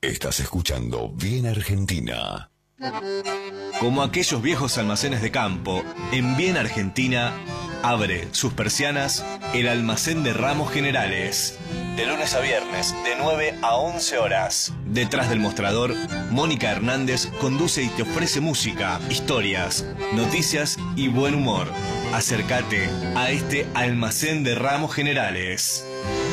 Estás escuchando Bien Argentina. Como aquellos viejos almacenes de campo, en Bien Argentina abre sus persianas el almacén de Ramos Generales. De lunes a viernes, de 9 a 11 horas. Detrás del mostrador, Mónica Hernández conduce y te ofrece música, historias, noticias y buen humor. Acércate a este almacén de Ramos Generales.